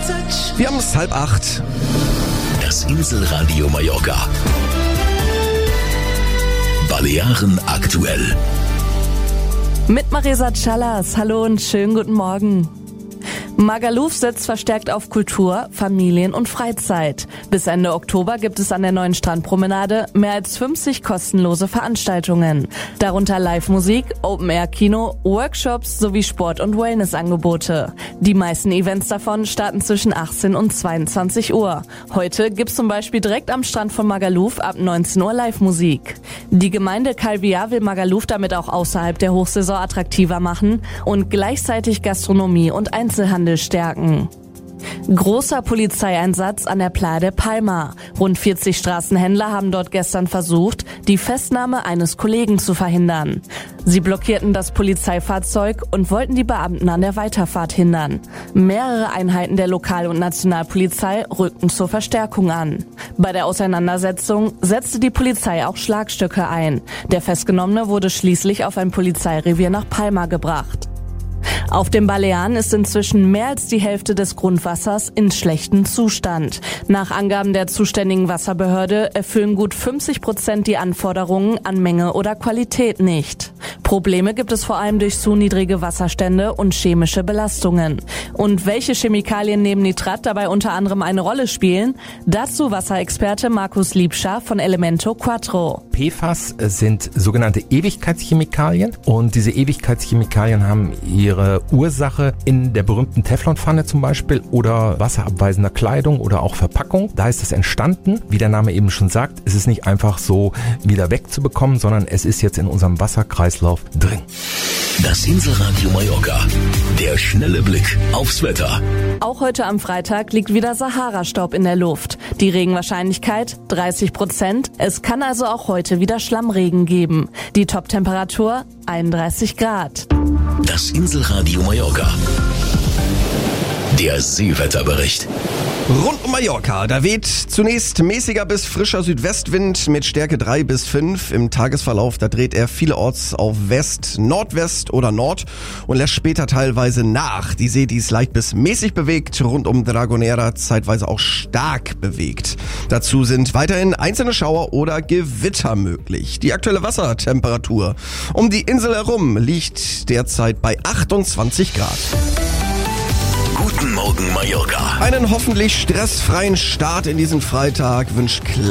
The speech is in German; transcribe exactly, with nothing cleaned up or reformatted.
Wir haben es halb acht. Das Inselradio Mallorca. Balearen aktuell. Mit Marisa Callas. Hallo und schönen guten Morgen. Magaluf setzt verstärkt auf Kultur, Familien und Freizeit. Bis Ende Oktober gibt es an der neuen Strandpromenade mehr als fünfzig kostenlose Veranstaltungen. Darunter Live-Musik, Open-Air-Kino, Workshops sowie Sport- und Wellness-Angebote. Die meisten Events davon starten zwischen achtzehn und zweiundzwanzig Uhr. Heute gibt's zum Beispiel direkt am Strand von Magaluf ab neunzehn Uhr Live-Musik. Die Gemeinde Calvià will Magaluf damit auch außerhalb der Hochsaison attraktiver machen und gleichzeitig Gastronomie und Einzelhandel stärken. Großer Polizeieinsatz an der Playa de Palma. Rund vierzig Straßenhändler haben dort gestern versucht, die Festnahme eines Kollegen zu verhindern. Sie blockierten das Polizeifahrzeug und wollten die Beamten an der Weiterfahrt hindern. Mehrere Einheiten der Lokal- und Nationalpolizei rückten zur Verstärkung an. Bei der Auseinandersetzung setzte die Polizei auch Schlagstöcke ein. Der Festgenommene wurde schließlich auf ein Polizeirevier nach Palma gebracht. Auf den Balearen ist inzwischen mehr als die Hälfte des Grundwassers in schlechtem Zustand. Nach Angaben der zuständigen Wasserbehörde erfüllen gut fünfzig Prozent die Anforderungen an Menge oder Qualität nicht. Probleme gibt es vor allem durch zu niedrige Wasserstände und chemische Belastungen. Und welche Chemikalien neben Nitrat dabei unter anderem eine Rolle spielen? Dazu Wasserexperte Markus Liebscher von Elemento Quattro. P F A S sind sogenannte Ewigkeitschemikalien und diese Ewigkeitschemikalien haben ihre Ursache in der berühmten Teflonpfanne zum Beispiel oder wasserabweisender Kleidung oder auch Verpackung. Da ist es entstanden. Wie der Name eben schon sagt, es ist nicht einfach so wieder wegzubekommen, sondern es ist jetzt in unserem Wasserkreislauf drin. Das Inselradio Mallorca. Der schnelle Blick aufs Wetter. Auch heute am Freitag liegt wieder Sahara-Staub in der Luft. Die Regenwahrscheinlichkeit dreißig Prozent. Es kann also auch heute wieder Schlammregen geben. Die Toptemperatur einunddreißig Grad. Das Inselradio Mallorca. Der Seewetterbericht. Rund um Mallorca, da weht zunächst mäßiger bis frischer Südwestwind mit Stärke drei bis fünf. Im Tagesverlauf, da dreht er vielerorts auf West, Nordwest oder Nord und lässt später teilweise nach. Die See, die ist leicht bis mäßig bewegt, rund um Dragonera zeitweise auch stark bewegt. Dazu sind weiterhin einzelne Schauer oder Gewitter möglich. Die aktuelle Wassertemperatur um die Insel herum liegt derzeit bei achtundzwanzig Grad. Guten Morgen, Mallorca. Einen hoffentlich stressfreien Start in diesen Freitag wünscht Claudia.